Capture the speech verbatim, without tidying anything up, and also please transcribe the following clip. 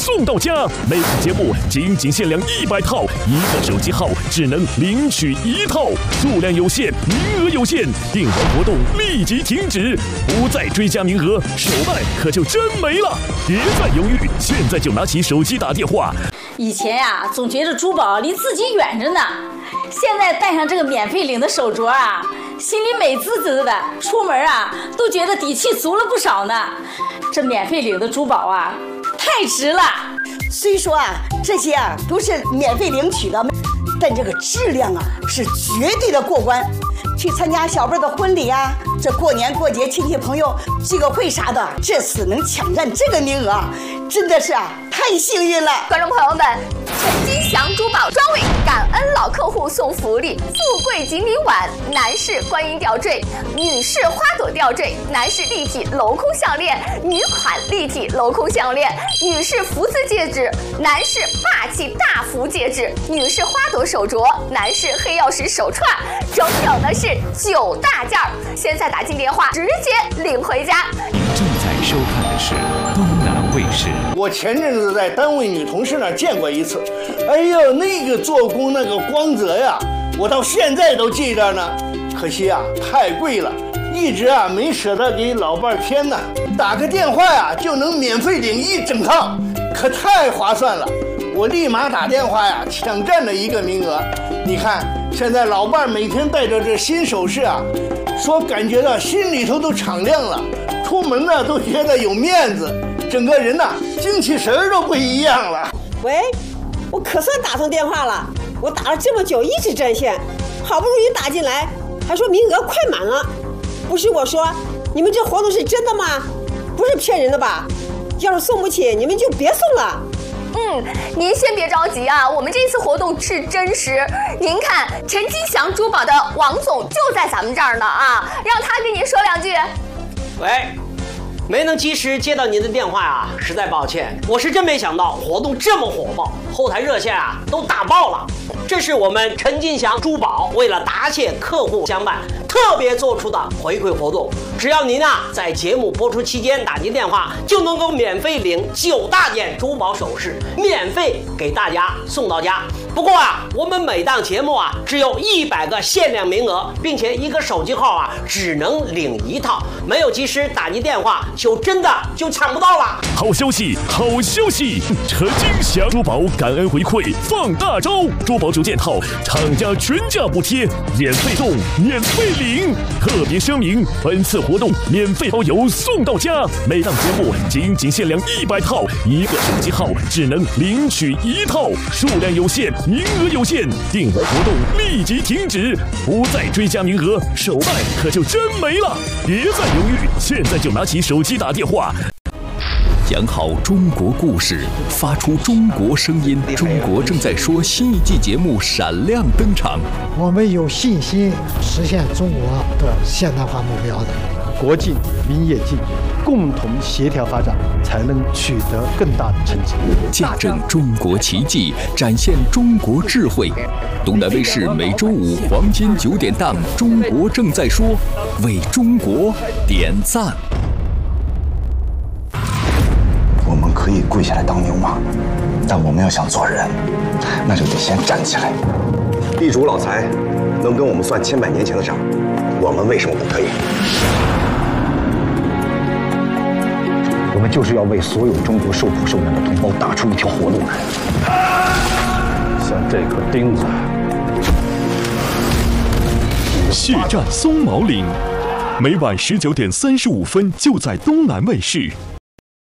送到家。每档节目仅仅限量一百套，一个手机号只能领取一套，数量有限，名额有限，订完活动立即停止，不再追加名额，手办可就真没了。别再犹豫，现在就拿起手机打电话。 以前呀、啊，总觉得珠宝离自己远着呢，现在戴上这个免费领的手镯啊，心里美滋滋的，出门啊都觉得底气足了不少呢。这免费领的珠宝啊，太值了。 虽说啊，这些啊都是免费领取的，但这个质量啊是绝对的过关。去参加小辈的婚礼啊，这过年过节亲戚朋友聚个会啥的，这次能抢占这个名额，真的是啊太幸运了。 观众朋友们，陈金祥珠宝专为感恩老客户送福利：富贵锦鲤碗、男士观音吊坠、女士花朵吊坠、男士立体镂空项链、女款立体镂空项链、女士福字戒指、男士霸气大福戒指、女士花朵手镯、男士黑曜石手串，整整的是九大件儿。现在打进电话，直接领回家。 您正在收看的是东南卫视。 我前阵子在单位女同事那儿见过一次，哎呦，那个做工那个光泽呀，我到现在都记着呢。可惜啊，太贵了，一直啊没舍得给老伴儿添呢。打个电话呀、啊，就能免费领一整套，可太划算了。我立马打电话呀，抢占了一个名额。你看，现在老伴儿每天戴着这新首饰啊，说感觉到心里头都敞亮了，出门呢都觉得有面子，整个人呐精气神儿都不一样了。 喂，我可算打通电话了，我打了这么久一直占线，好不容易打进来，还说名额快满了。不是我说，你们这活动是真的吗？不是骗人的吧？要是送不起，你们就别送了。 嗯，您先别着急啊，我们这次活动是真实。您看，陈金祥珠宝的王总就在咱们这儿呢啊，让他跟您说两句。 喂，没能及时接到您的电话啊，实在抱歉。我是真没想到活动这么火爆，后台热线啊都打爆了。这是我们陈金祥珠宝为了答谢客户相伴，特别做出的回馈活动。只要您啊在节目播出期间打进电话，就能够免费领九大件珠宝首饰，免费给大家送到家。不过啊，我们每档节目啊只有一百个限量名额，并且一个手机号啊只能领一套，没有及时打进电话，就真的就抢不到了。 好消息，好消息！陈金祥珠宝感恩回馈放大招，珠宝九件套，厂家全价补贴，免费送，免费领。特别声明，本次活动免费包邮送到家，每档节目仅仅限量一百套，一个手机号只能领取一套，数量有限，名额有限，订完活动立即停止，不再追加名额，手办可就真没了。别再犹豫，现在就拿起手机打电话。 讲好中国故事，发出中国声音。中国正在说新一季节目闪亮登场。 我们有信心实现中国的现代化目标的。 国进民也进，共同协调发展，才能取得更大的成绩。 见证中国奇迹，展现中国智慧。东南卫视每周五黄金九点档《中国正在说》，为中国点赞。 我们可以跪下来当牛马，但我们要想做人，那就得先站起来。 地主老财能跟我们算千百年前的账，我们为什么不可以？我们就是要为所有中国受苦受难的同胞打出一条活路来。 像这颗钉子。 血战松毛岭，每晚十九点三十五分就在东南卫视。